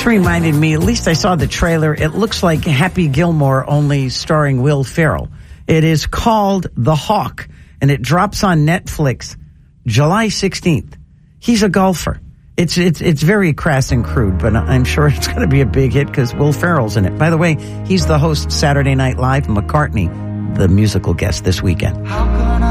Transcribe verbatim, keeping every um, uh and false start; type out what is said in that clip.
This reminded me, at least I saw the trailer, it looks like Happy Gilmore, only starring Will Ferrell. It is called The Hawk, and it drops on Netflix July sixteenth. He's a golfer. It's it's it's very crass and crude, but I'm sure it's going to be a big hit because Will Ferrell's in it. By the way, he's the host Saturday Night Live. McCartney, the musical guest this weekend. How can I